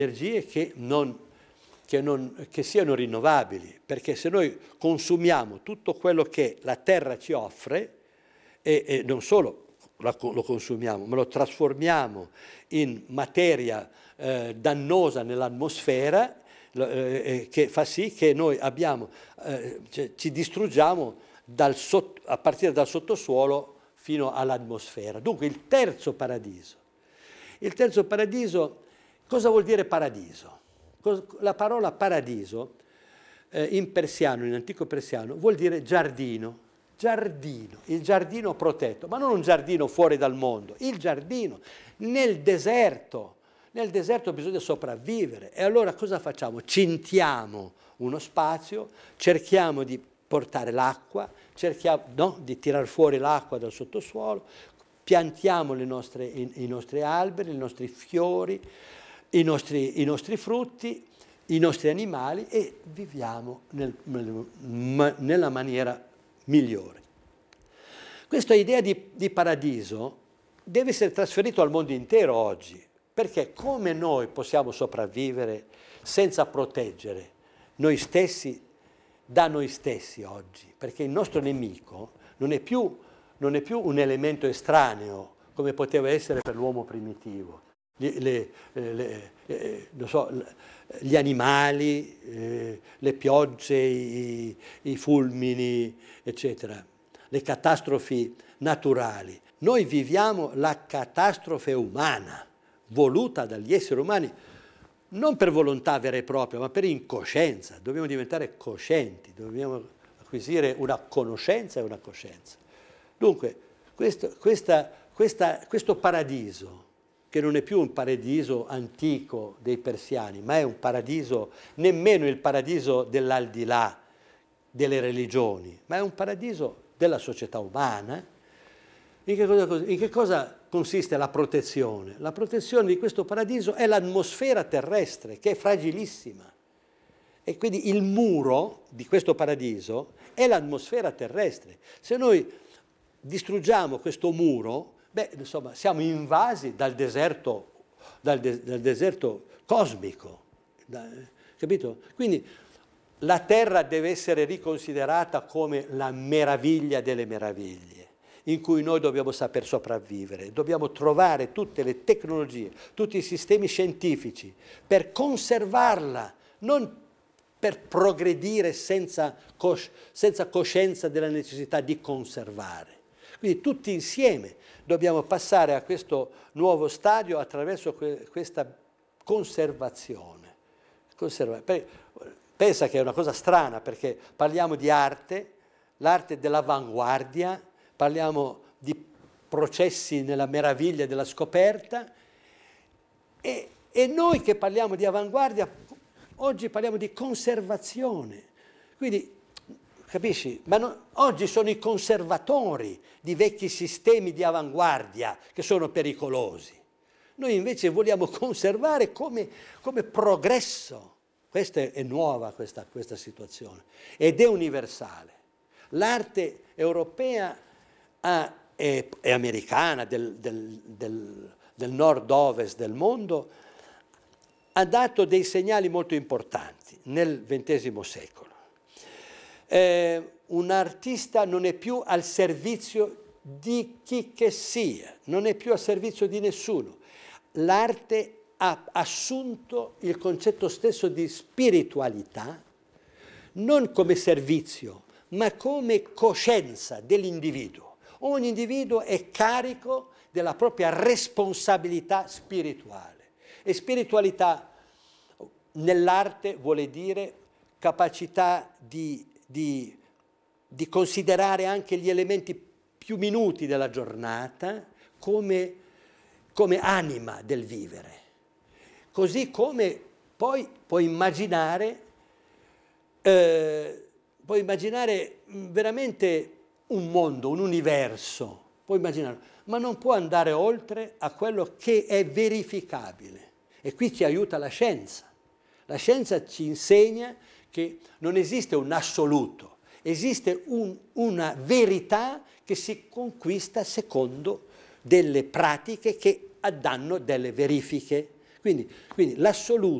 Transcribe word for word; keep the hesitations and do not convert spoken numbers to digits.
energie che, non, che, non, che siano rinnovabili, perché se noi consumiamo tutto quello che la Terra ci offre, e, e non solo lo consumiamo, ma lo trasformiamo in materia eh, dannosa nell'atmosfera, eh, che fa sì che noi abbiamo, eh, cioè, ci distruggiamo dal sotto, a partire dal sottosuolo fino all'atmosfera. Dunque il terzo paradiso. Il terzo paradiso, cosa vuol dire paradiso? La parola paradiso eh, in persiano, in antico persiano, vuol dire giardino. Giardino, il giardino protetto, ma non un giardino fuori dal mondo, il giardino nel deserto. Nel deserto bisogna sopravvivere e allora cosa facciamo? Cintiamo uno spazio, cerchiamo di portare l'acqua, cerchiamo no, di tirar fuori l'acqua dal sottosuolo, piantiamo le nostre, i, i nostri alberi, i nostri fiori, i nostri, i nostri frutti, i nostri animali e viviamo nel, nel, nella maniera migliore. Questa idea di, di paradiso deve essere trasferito al mondo intero oggi, perché come noi possiamo sopravvivere senza proteggere noi stessi da noi stessi oggi? Perché il nostro nemico non è più, non è più un elemento estraneo come poteva essere per l'uomo primitivo. Le, le, le, le, non so, gli animali, eh, le piogge, i, i fulmini, eccetera, le catastrofi naturali. Noi viviamo la catastrofe umana, voluta dagli esseri umani, non per volontà vera e propria, ma per incoscienza. Dobbiamo diventare coscienti, dobbiamo acquisire una conoscenza e una coscienza. Dunque, questo, questa, questa, questo paradiso, che non è più un paradiso antico dei persiani, ma è un paradiso, nemmeno il paradiso dell'aldilà, delle religioni, ma è un paradiso della società umana. In che cosa, in che cosa consiste la protezione? La protezione di questo paradiso è l'atmosfera terrestre, che è fragilissima. E quindi il muro di questo paradiso è l'atmosfera terrestre. Se noi distruggiamo questo muro, beh, insomma, siamo invasi dal deserto, dal, de, dal deserto cosmico, da, capito? Quindi la Terra deve essere riconsiderata come la meraviglia delle meraviglie, in cui noi dobbiamo saper sopravvivere, dobbiamo trovare tutte le tecnologie, tutti i sistemi scientifici per conservarla, non per progredire senza, cos- senza coscienza della necessità di conservare. Quindi tutti insieme dobbiamo passare a questo nuovo stadio attraverso que- questa conservazione. Conserva- Pensa che è una cosa strana perché parliamo di arte, l'arte dell'avanguardia, parliamo di processi nella meraviglia della scoperta e, e noi che parliamo di avanguardia oggi parliamo di conservazione. Quindi, capisci? Ma no, oggi sono i conservatori di vecchi sistemi di avanguardia che sono pericolosi. Noi invece vogliamo conservare come, come progresso. Questa è nuova questa, questa situazione ed è universale. L'arte europea ha, è, è americana, del, del, del, del nord-ovest del mondo, ha dato dei segnali molto importanti nel ventesimo secolo. Eh, un artista non è più al servizio di chi che sia, non è più al servizio di nessuno. L'arte ha assunto il concetto stesso di spiritualità, non come servizio, ma come coscienza dell'individuo. Ogni individuo è carico della propria responsabilità spirituale. E spiritualità nell'arte vuole dire capacità di, di, di considerare anche gli elementi più minuti della giornata come, come anima del vivere. Così come poi puoi immaginare, eh, puoi immaginare veramente un mondo, un universo, puoi immaginarlo, ma non può andare oltre a quello che è verificabile. E qui ci aiuta la scienza. La scienza ci insegna che non esiste un assoluto, esiste un, una verità che si conquista secondo delle pratiche che danno delle verifiche. Quindi, quindi l'assoluto